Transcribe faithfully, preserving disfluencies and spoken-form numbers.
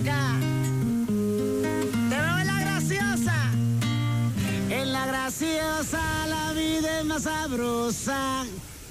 loca. Te veo en la graciosa. En la graciosa la vida es más sabrosa.